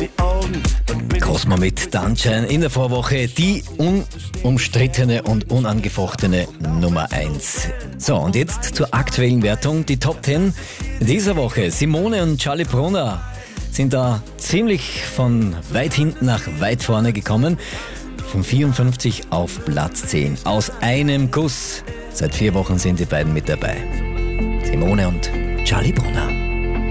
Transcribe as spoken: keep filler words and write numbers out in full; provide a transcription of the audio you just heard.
Cosmo mit Sunshine in der Vorwoche, die unumstrittene und unangefochtene Nummer eins. So, und jetzt zur aktuellen Wertung. Die Top zehn dieser Woche. Simone und Charlie Brunner sind da ziemlich von weit hinten nach weit vorne gekommen. Von vierundfünfzig auf Platz zehn. Aus einem Guss. Seit vier Wochen sind die beiden mit dabei. Simone und Charlie Brunner.